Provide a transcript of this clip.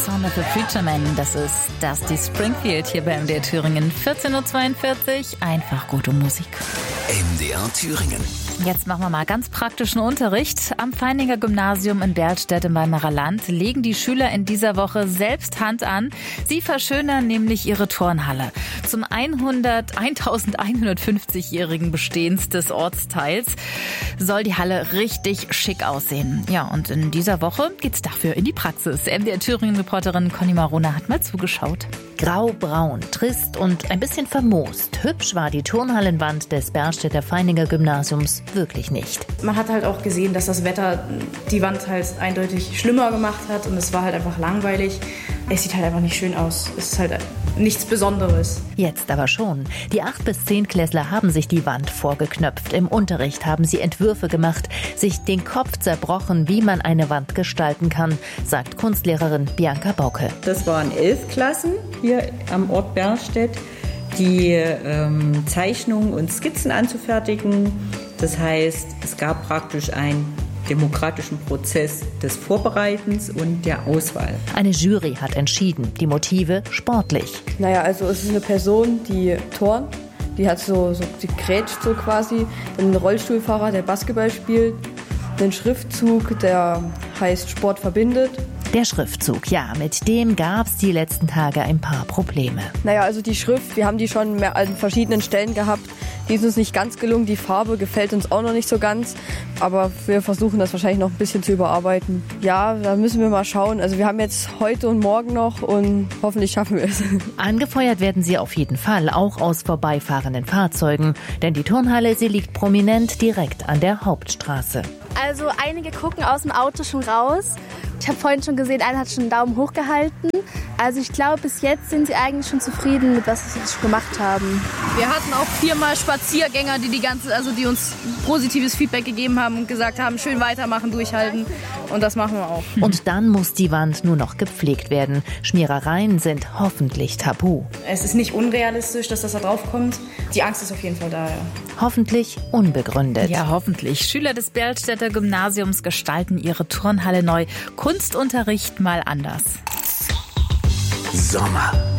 Son of a Preacher Man, das ist Dusty Springfield hier bei MDR Thüringen. 14.42 Uhr, einfach gute Musik. MDR Thüringen. Jetzt machen wir mal ganz praktischen Unterricht. Am Feininger Gymnasium in Berlstedt im Weimarer Land legen die Schüler in dieser Woche selbst Hand an. Sie verschönern nämlich ihre Turnhalle. Zum 1150-jährigen Bestehens des Ortsteils soll die Halle richtig schick aussehen. Ja, und in dieser Woche geht's dafür in die Praxis. MDR Thüringen-Reporterin Conny Marona hat mal zugeschaut. Grau-braun, trist und ein bisschen vermoost. Hübsch war die Turnhallenwand des Berlstedter Feininger Gymnasiums wirklich nicht. Man hat halt auch gesehen, dass das Wetter die Wand halt eindeutig schlimmer gemacht hat und es war halt einfach langweilig. Es sieht halt einfach nicht schön aus. Es ist halt nichts Besonderes. Jetzt aber schon. Die 8- bis 10-Klässler haben sich die Wand vorgeknöpft. Im Unterricht haben sie Entwürfe gemacht, sich den Kopf zerbrochen, wie man eine Wand gestalten kann, sagt Kunstlehrerin Bianca Bauke. Das waren 11 Klassen hier am Ort Berlstedt, die Zeichnungen und Skizzen anzufertigen. Das heißt, es gab praktisch einen demokratischen Prozess des Vorbereitens und der Auswahl. Eine Jury hat entschieden, die Motive sportlich. Also es ist eine Person, die turnt, die hat die grätscht so quasi, ein Rollstuhlfahrer, der Basketball spielt, einen Schriftzug, der heißt Sport verbindet. Der Schriftzug, ja, mit dem gab es die letzten Tage ein paar Probleme. Die Schrift, wir haben die schon an verschiedenen Stellen gehabt. Die ist uns nicht ganz gelungen, die Farbe gefällt uns auch noch nicht so ganz. Aber wir versuchen das wahrscheinlich noch ein bisschen zu überarbeiten. Ja, da müssen wir mal schauen. Also wir haben jetzt heute und morgen noch und hoffentlich schaffen wir es. Angefeuert werden sie auf jeden Fall, auch aus vorbeifahrenden Fahrzeugen. Denn die Turnhalle, sie liegt prominent direkt an der Hauptstraße. Also einige gucken aus dem Auto schon raus. Ich habe vorhin schon gesehen, einer hat schon einen Daumen hoch gehalten. Also ich glaube, bis jetzt sind sie eigentlich schon zufrieden mit was sie jetzt schon gemacht haben. Wir hatten auch 4-mal Spaziergänger, die uns positives Feedback gegeben haben und gesagt haben, schön weitermachen, durchhalten. Und das machen wir auch. Und dann muss die Wand nur noch gepflegt werden. Schmierereien sind hoffentlich tabu. Es ist nicht unrealistisch, dass das da drauf kommt. Die Angst ist auf jeden Fall da, ja. Hoffentlich unbegründet. Ja, hoffentlich. Schüler des Berlstedter Gymnasiums gestalten ihre Turnhalle neu. Kunstunterricht mal anders. Sommer.